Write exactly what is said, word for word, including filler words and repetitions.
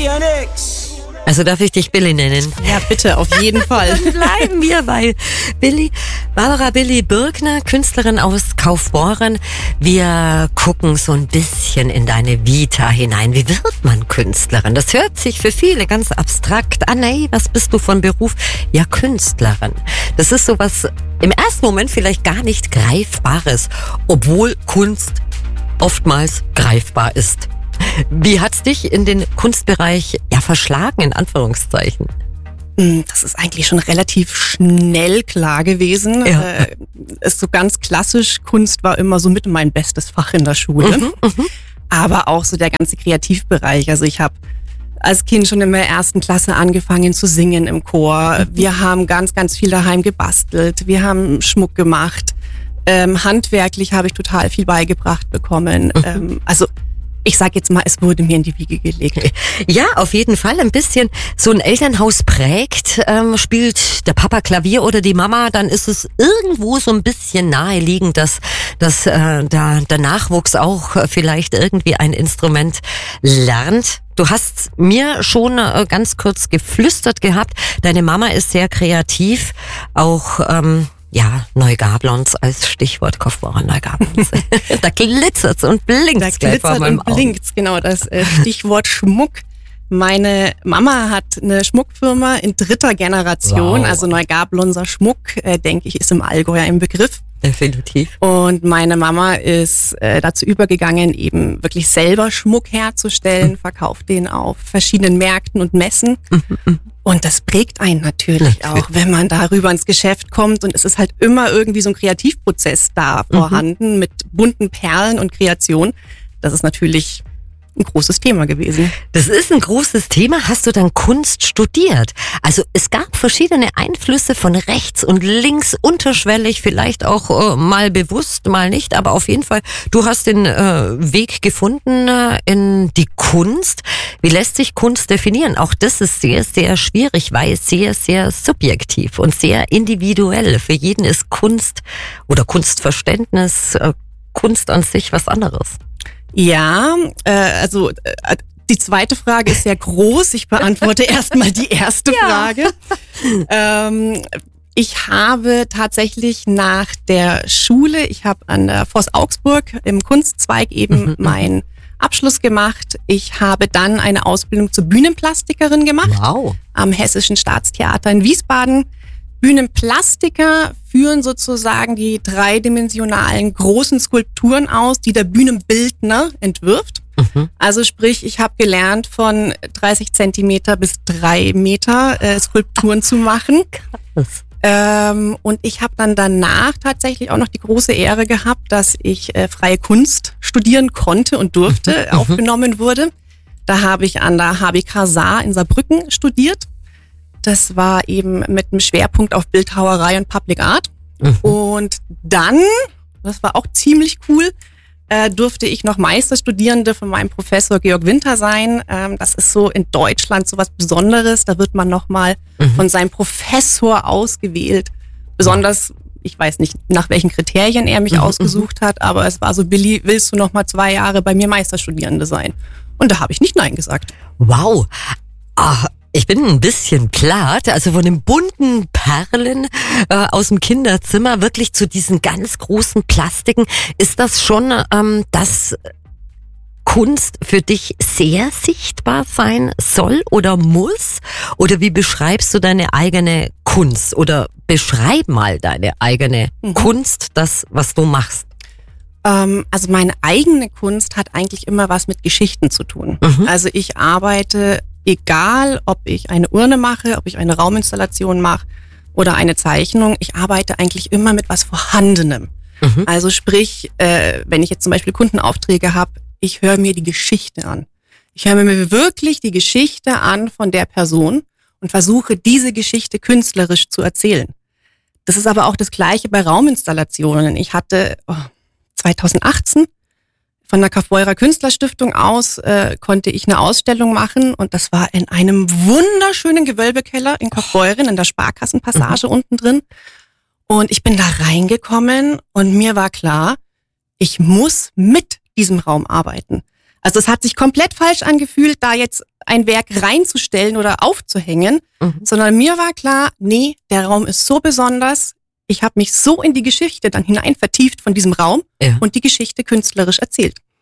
Also darf ich dich Billy nennen? Ja, bitte, auf jeden Fall. Dann bleiben wir bei Billy. Barbara Billy Birkner, Künstlerin aus Kaufbeuren. Wir gucken so ein bisschen in deine Vita hinein. Wie wird man Künstlerin? Das hört sich für viele ganz abstrakt an. Hey, was bist du von Beruf? Ja, Künstlerin. Das ist sowas im ersten Moment vielleicht gar nicht Greifbares, obwohl Kunst oftmals greifbar ist. Wie hat's dich in den Kunstbereich ja verschlagen, in Anführungszeichen? Das ist eigentlich schon relativ schnell klar gewesen. Ja. Äh, ist so ganz klassisch, Kunst war immer so mit mein bestes Fach in der Schule. Mhm, mhm. Aber auch so der ganze Kreativbereich. Also ich habe als Kind schon in der ersten Klasse angefangen zu singen im Chor. Mhm. Wir haben ganz, ganz viel daheim gebastelt. Wir haben Schmuck gemacht. Ähm, handwerklich habe ich total viel beigebracht bekommen. Mhm. Ähm, also ich sag jetzt mal, es wurde mir in die Wiege gelegt. Ja, auf jeden Fall ein bisschen so ein Elternhaus prägt. Ähm, spielt der Papa Klavier oder die Mama, dann ist es irgendwo so ein bisschen naheliegend, dass, dass äh, da, der Nachwuchs auch vielleicht irgendwie ein Instrument lernt. Du hast mir schon äh, ganz kurz geflüstert gehabt, deine Mama ist sehr kreativ, auch ähm, ja, Neugablons als Stichwort, Kaufbeurer Neugablons. Da glitzert's und blinkt's. Da glitzert und blinkt's, genau, das äh, Stichwort Schmuck. Meine Mama hat eine Schmuckfirma in dritter Generation, Wow. also Neugablonser Schmuck, äh, denke ich, ist im Allgäu ein Begriff. Definitiv. Und meine Mama ist äh, dazu übergegangen, eben wirklich selber Schmuck herzustellen, verkauft den auf verschiedenen Märkten und Messen. Und das prägt einen natürlich, natürlich auch, wenn man darüber ins Geschäft kommt. Und es ist halt immer irgendwie so ein Kreativprozess da mhm. vorhanden mit bunten Perlen und Kreation. Das ist natürlich ein großes Thema gewesen. Das ist ein großes Thema. Hast du dann Kunst studiert? Also es gab verschiedene Einflüsse von rechts und links, unterschwellig, vielleicht auch äh, mal bewusst, mal nicht. Aber auf jeden Fall, du hast den äh, Weg gefunden äh, in die Kunst. Wie lässt sich Kunst definieren? Auch das ist sehr, sehr schwierig, weil sehr, sehr subjektiv und sehr individuell. Für jeden ist Kunst oder Kunstverständnis, äh, Kunst an sich was anderes. Ja, äh, also äh, die zweite Frage ist sehr groß. Ich beantworte erstmal die erste Ja. Frage. Ähm, ich habe tatsächlich nach der Schule, ich habe an der Forst Augsburg im Kunstzweig eben Mhm. meinen Abschluss gemacht. Ich habe dann eine Ausbildung zur Bühnenplastikerin gemacht Wow. am Hessischen Staatstheater in Wiesbaden. Bühnenplastiker führen sozusagen die dreidimensionalen großen Skulpturen aus, die der Bühnenbildner entwirft. Mhm. Also sprich, ich habe gelernt, von dreißig Zentimeter bis drei Meter äh, Skulpturen zu machen. Krass. Ähm, und ich habe dann danach tatsächlich auch noch die große Ehre gehabt, dass ich äh, freie Kunst studieren konnte und durfte, Mhm. aufgenommen wurde. Da habe ich an der H B K Saar in Saarbrücken studiert. Das war eben mit einem Schwerpunkt auf Bildhauerei und Public Art. Mhm. Und dann, das war auch ziemlich cool, äh, durfte ich noch Meisterstudierende von meinem Professor Georg Winter sein. Ähm, das ist so in Deutschland so was Besonderes. Da wird man nochmal Mhm. von seinem Professor ausgewählt. Besonders, ich weiß nicht, nach welchen Kriterien er mich Mhm, ausgesucht hat, aber es war so, Billy, willst du nochmal zwei Jahre bei mir Meisterstudierende sein? Und da habe ich nicht Nein gesagt. Wow. Ah, ich bin ein bisschen platt, also von den bunten Perlen äh, aus dem Kinderzimmer wirklich zu diesen ganz großen Plastiken. Ist das schon, ähm, dass Kunst für dich sehr sichtbar sein soll oder muss? Oder wie beschreibst du deine eigene Kunst? Oder beschreib mal deine eigene Mhm. Kunst, das, was du machst. Ähm, also meine eigene Kunst hat eigentlich immer was mit Geschichten zu tun. Mhm. Also ich arbeite, egal ob ich eine Urne mache, ob ich eine Rauminstallation mache oder eine Zeichnung, ich arbeite eigentlich immer mit was Vorhandenem. Mhm. Also sprich, äh, wenn ich jetzt zum Beispiel Kundenaufträge habe, ich höre mir die Geschichte an. Ich höre mir wirklich die Geschichte an von der Person und versuche, diese Geschichte künstlerisch zu erzählen. Das ist aber auch das Gleiche bei Rauminstallationen. Ich hatte oh, zweitausendachtzehn von der Kaufbeurer Künstlerstiftung aus äh, konnte ich eine Ausstellung machen und das war in einem wunderschönen Gewölbekeller in Kaufbeuren, in der Sparkassenpassage mhm. unten drin. Und ich bin da reingekommen und mir war klar, ich muss mit diesem Raum arbeiten. Also es hat sich komplett falsch angefühlt, da jetzt ein Werk reinzustellen oder aufzuhängen, mhm. sondern mir war klar, nee, der Raum ist so besonders. Ich habe mich so in die Geschichte dann hinein vertieft von diesem Raum ja. und die Geschichte künstlerisch erzählt.